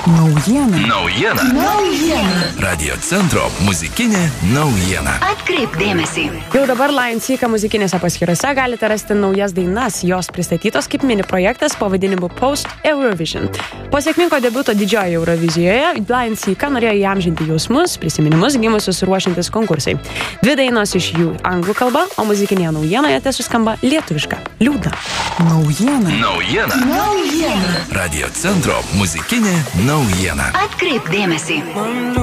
Naujiena. Radio centro muzikinė naujiena. Atkreipk dėmesį. Jau dabar Lions Seeker muzikinėse paskyrose galite rasti naujas dainas, jos pristatytos kaip mini projektas pavadinimu Post Eurovision. Po sėkmingo debiuto didžiojoje Eurovizijoje Lions Seeker norėjo įamžinti jausmus, prisiminimus gimusius ruošiantis konkursai. 2 dainos iš jų anglų kalba, o muzikinėje naujienoje suskamba lietuviška Liūdna. Naujiena. Radio centro muzikinė naujiena. Atkreipk dėmesį.